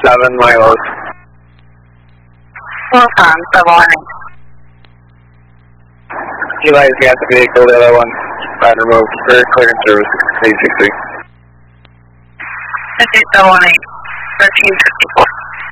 miles. Full time, 718. Eli's got the vehicle, the other one. Line removed. Very clearance service, 863. 718, 1354.